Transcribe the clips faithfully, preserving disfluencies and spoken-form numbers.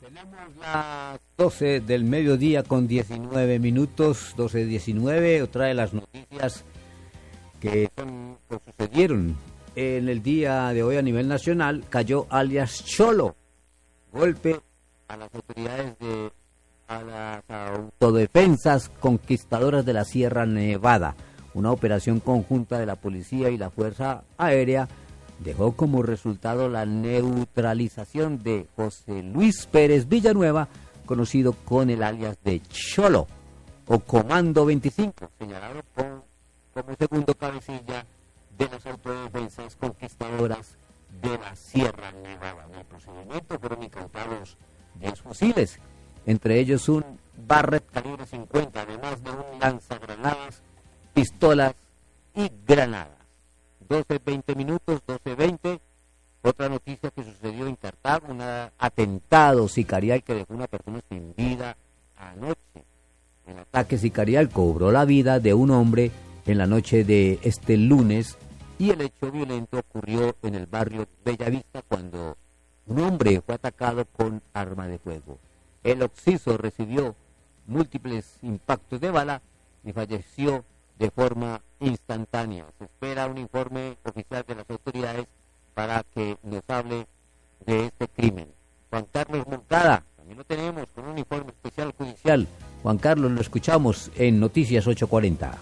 Tenemos las doce del mediodía con diecinueve minutos, doce diecinueve, otra de las noticias que, son, que sucedieron en el día de hoy a nivel nacional. Cayó alias Cholo, golpe a las autoridades de a las autodefensas conquistadoras de la Sierra Nevada. Una operación conjunta de la policía y la Fuerza Aérea dejó como resultado la neutralización de José Luis Pérez Villanueva, conocido con el alias de Cholo o Comando veinticinco, señalado por, como segundo cabecilla de las autodefensas conquistadoras de la Sierra Nevada. En el procedimiento fueron incautados diez fusiles, entre ellos un Barrett calibre cincuenta, además de un lanzagranadas, pistolas y granadas. doce veinte minutos, doce veinte. Otra noticia que sucedió en Cartago, un atentado sicarial que dejó una persona sin vida anoche. El ataque sicarial cobró la vida de un hombre en la noche de este lunes y el hecho violento ocurrió en el barrio Bellavista cuando un hombre fue atacado con arma de fuego. El occiso recibió múltiples impactos de bala y falleció de forma instantánea. Se espera un informe oficial de las autoridades para que nos hable de este crimen. Juan Carlos Moncada, también lo tenemos con un informe especial judicial. Juan Carlos, lo escuchamos en Noticias ocho cuarenta.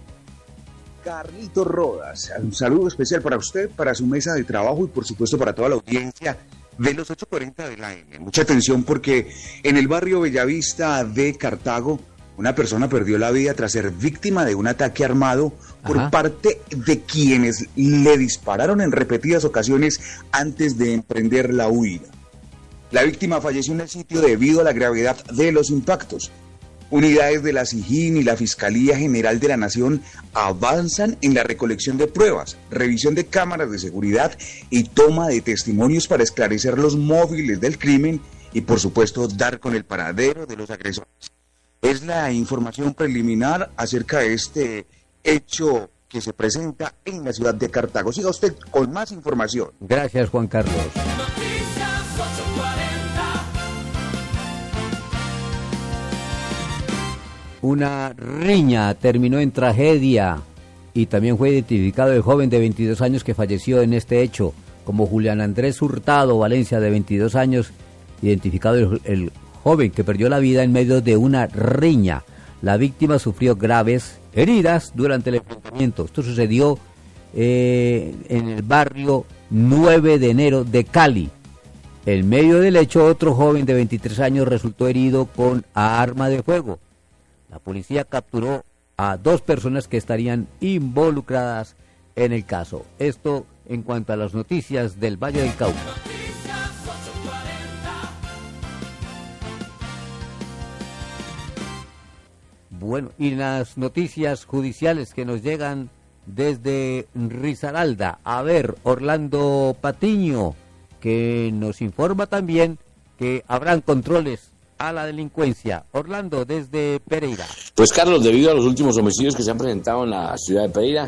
Carlitos Rodas, un saludo especial para usted, para su mesa de trabajo y por supuesto para toda la audiencia de los ocho cuarenta de la M. Mucha atención porque en el barrio Bellavista de Cartago una persona perdió la vida tras ser víctima de un ataque armado por Ajá. parte de quienes le dispararon en repetidas ocasiones antes de emprender la huida. La víctima falleció en el sitio debido a la gravedad de los impactos. Unidades de la SIJIN y la Fiscalía General de la Nación avanzan en la recolección de pruebas, revisión de cámaras de seguridad y toma de testimonios para esclarecer los móviles del crimen y, por supuesto, dar con el paradero de los agresores. Es la información preliminar acerca de este hecho que se presenta en la ciudad de Cartago. Siga usted con más información. Gracias, Juan Carlos. Una riña terminó en tragedia y también fue identificado el joven de veintidós años que falleció en este hecho como Julián Andrés Hurtado Valencia, de veintidós años, identificado el, el joven que perdió la vida en medio de una riña. La víctima sufrió graves heridas durante el enfrentamiento. Esto sucedió eh, en el barrio nueve de enero de Cali. En medio del hecho, otro joven de veintitrés años resultó herido con arma de fuego. La policía capturó a dos personas que estarían involucradas en el caso. Esto en cuanto a las noticias del Valle del Cauca. Bueno, y las noticias judiciales que nos llegan desde Risaralda. A ver, Orlando Patiño, que nos informa también que habrán controles a la delincuencia. Orlando, desde Pereira. Pues Carlos, debido a los últimos homicidios que se han presentado en la ciudad de Pereira,